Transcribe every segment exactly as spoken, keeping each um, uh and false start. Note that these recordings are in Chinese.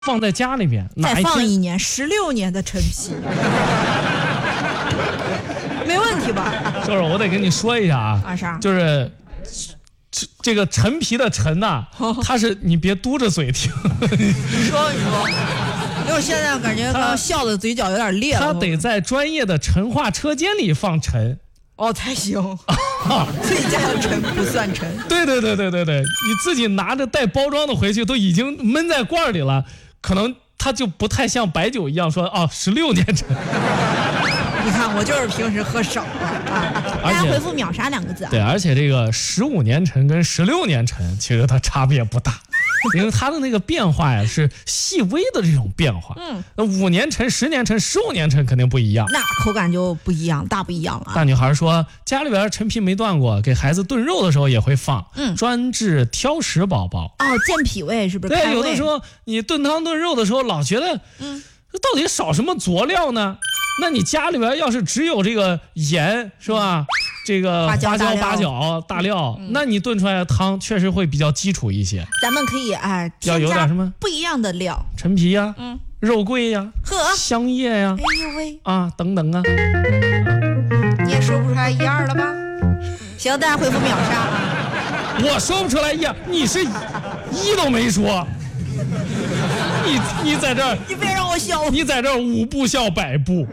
放在家里边， 再放一年，十六年的陈皮，没问题吧？ 就是我得跟你说一下啊， 啊啥？ 就是这个陈皮的陈呐、啊，它是你别嘟着嘴听。 你说你说，因为我现在感觉刚刚笑的嘴角有点裂了。 它得在专业的陈化车间里放陈。 哦，才行，自己家的陈不算陈。 对对对对对对，你自己拿着带包装的回去，都已经闷在罐里了，可能它就不太像白酒一样说啊十六年陈。 你看我就是平时喝少了啊。大家回复秒杀两个字啊。 对，而且这个十五年陈跟十六年陈其实它差别不大。因为它的那个变化呀是细微的这种变化，嗯，那五年陈、十年陈、十五年陈肯定不一样， 那口感就不一样，大不一样了、啊。 大女孩说家里边陈皮没断过，给孩子炖肉的时候也会放，嗯，专治挑食宝宝。 哦，健脾胃是不是？ 对，有的时候你炖汤炖肉的时候老觉得，嗯，到底少什么佐料呢？那你家里边要是只有这个盐是吧？嗯这个花椒、八角、大料，嗯、那你炖出来的汤确实会比较基础一些。 咱们可以哎， 要有点什么不一样的料， 陈皮呀、啊，嗯，肉桂呀、啊， 呵， 香叶呀、啊， 哎呦喂， 啊，等等啊， 你也说不出来一样了吧？行，大家回复秒杀。 我说不出来一样，你是一都没说。你你在这儿， 你别让我笑， 你在这儿五步笑百步。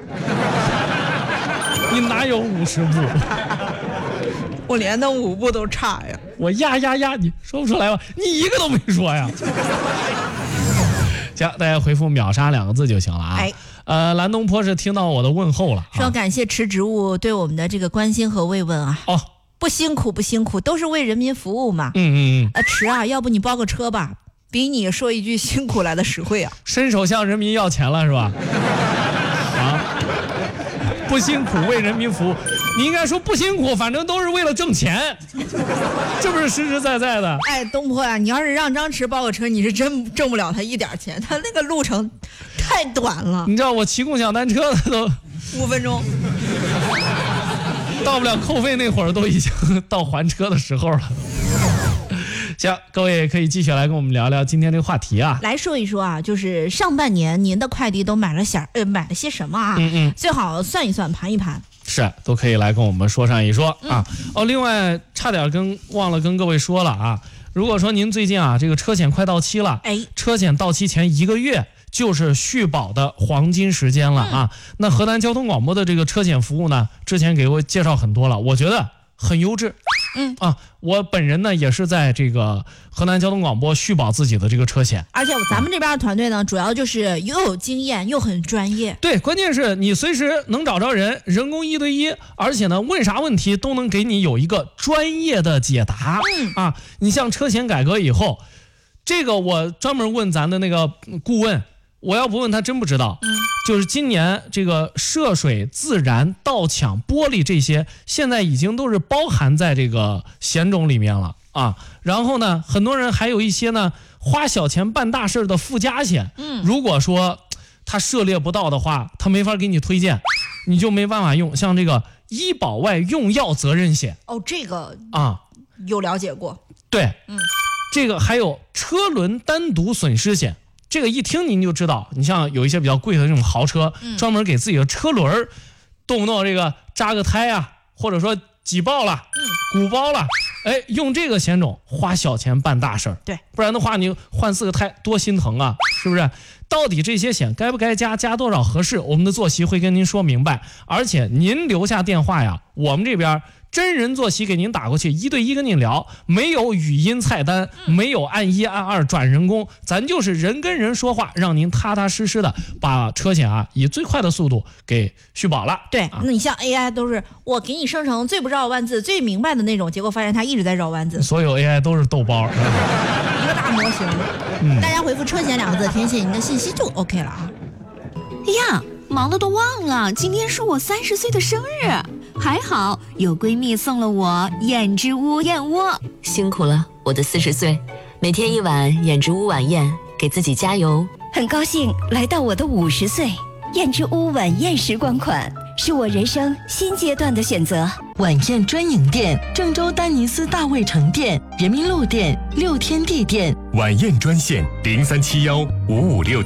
你哪有五十步？ 我连那五步都差呀！ 我呀呀呀，你说不出来吧？你一个都没说呀！行，大家回复秒杀两个字就行了啊。哎，呃，蓝东坡是听到我的问候了， 说感谢池植物对我们的这个关心和慰问啊。 哦， 不辛苦不辛苦，都是为人民服务嘛。 嗯嗯嗯。 呃，池啊，要不你包个车吧，比你说一句辛苦来的实惠啊。 伸手向人民要钱了是吧？啊。不辛苦为人民服务，你应该说不辛苦，反正都是为了挣钱，这不是实实在在的。 哎，东坡啊，你要是让张弛包个车，你是真挣不了他一点钱，他那个路程太短了。 你知道我骑共享单车的都五分钟， 到不了扣费那会儿，都已经到还车的时候了。行，各位可以继续来跟我们聊聊今天这个话题啊。 来说一说啊，就是上半年您的快递都买了些呃买了些什么啊？嗯嗯，最好算一算，盘一盘。 是，都可以来跟我们说上一说、嗯、啊。哦，另外差点跟忘了跟各位说了啊，如果说您最近啊这个车险快到期了，哎，车险到期前一个月就是续保的黄金时间了啊。嗯、那河南交通广播的这个车险服务呢，之前给我介绍很多了，我觉得很优质。嗯啊，我本人呢也是在这个河南交通广播续保自己的这个车险， 而且咱们这边的团队呢，主要就是又有经验又很专业。 对，关键是你随时能找着人，人工一对一，而且呢问啥问题都能给你有一个专业的解答。嗯啊，你像车险改革以后，这个我专门问咱的那个顾问，我要不问他真不知道。嗯。就是今年这个涉水、自燃、盗抢、玻璃这些，现在已经都是包含在这个险种里面了啊。然后呢，很多人还有一些呢花小钱办大事的附加险。嗯，如果说他涉猎不到的话，他没法给你推荐，你就没办法用。像这个医保外用药责任险。 哦，这个啊有了解过。 对，嗯，这个还有车轮单独损失险。这个一听您就知道，你像有一些比较贵的这种豪车，嗯、专门给自己的车轮动不动这个扎个胎啊，或者说挤爆了、嗯、鼓包了，哎，用这个险种花小钱办大事儿。 对， 不然的话你换四个胎多心疼啊，是不是？到底这些险该不该加，加多少合适，我们的坐席会跟您说明白。而且您留下电话呀，我们这边真人坐席给您打过去，一对一跟您聊，没有语音菜单，没有按一按二转人工，咱就是人跟人说话，让您踏踏实实的把车险啊以最快的速度给续保了。 对， 啊、 那你像 A I 都是我给你生成最不绕弯子、最明白的那种，结果发现它一直在绕弯子。 所有 A I 都是豆包， 一个大模型。嗯、大家回复车险两个字，填写您的信息就 OK 了啊。 哎呀，忙得都忘了，今天是我三十岁的生日。还好有闺蜜送了我燕之屋燕窝， 辛苦了，我的四十岁，每天一碗燕之屋晚宴，给自己加油。 很高兴来到我的五十岁，燕之屋晚宴时光款是我人生新阶段的选择。 晚宴专营店，郑州丹尼斯大卫城店， 人民路店、六天地店。 晚宴专线零三七幺五五六。